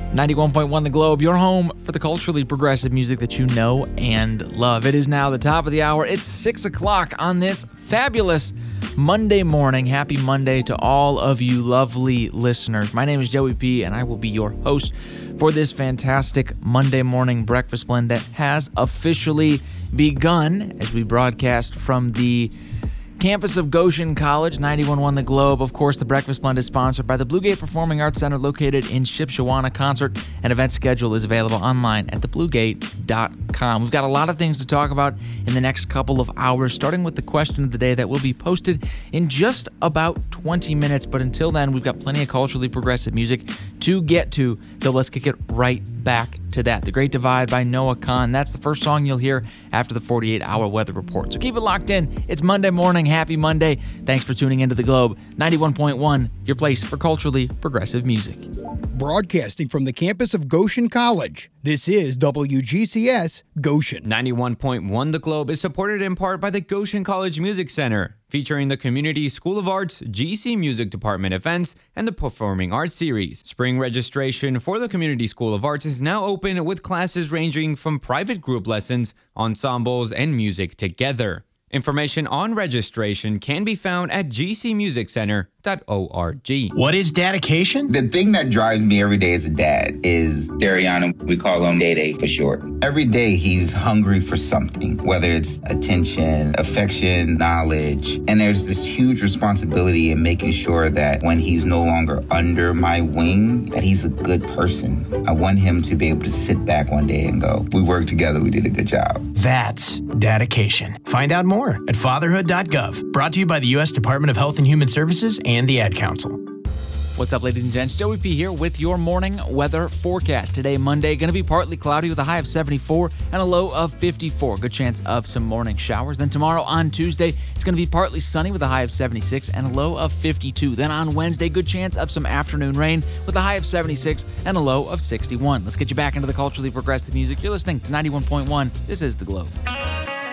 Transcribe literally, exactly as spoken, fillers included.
ninety-one point one The Globe, your home for the culturally progressive music that you know and love. It is now the top of the hour. It's six o'clock on this fabulous Monday morning. Happy Monday to all of you lovely listeners. My name is Joey P., and I will be your host for this fantastic Monday morning breakfast blend that has officially begun as we broadcast from the campus of Goshen College, ninety-one point one The Globe. Of course, the Breakfast Blend is sponsored by the Bluegate Performing Arts Center located in Shipshewana. Concert and event schedule is available online at the bluegate dot com. We've got a lot of things to talk about in the next couple of hours, starting with the question of the day that will be posted in just about twenty minutes. But until then, we've got plenty of culturally progressive music to get to, so let's kick it right back to that. The Great Divide by Noah Kahan. That's the first song you'll hear after the forty-eight hour weather report. So keep it locked in. It's Monday morning. Happy Monday. Thanks for tuning into The Globe. ninety-one point one, your place for culturally progressive music. Broadcasting from the campus of Goshen College, this is W G C S Goshen. ninety-one point one The Globe is supported in part by the Goshen College Music Center, featuring the Community School of Arts, G C Music Department events, and the Performing Arts Series. Spring registration for the Community School of Arts is now open with classes ranging from private group lessons, ensembles, and music together. Information on registration can be found at g c music center dot org. What is dedication? The thing that drives me every day as a dad is Dariana. We call him Day Day for short. Every day he's hungry for something, whether it's attention, affection, knowledge. And there's this huge responsibility in making sure that when he's no longer under my wing, that he's a good person. I want him to be able to sit back one day and go, we worked together, we did a good job. That's dedication. Find out more at fatherhood dot gov. Brought to you by the U S Department of Health and Human Services and the Ad Council. What's up, ladies and gents? Joey P. here with your morning weather forecast. Today, Monday, going to be partly cloudy with a high of seventy-four and a low of fifty-four. Good chance of some morning showers. Then tomorrow on Tuesday, it's going to be partly sunny with a high of seventy-six and a low of fifty-two. Then on Wednesday, good chance of some afternoon rain with a high of seventy-six and a low of sixty-one. Let's get you back into the culturally progressive music. You're listening to ninety-one point one. This is The Globe.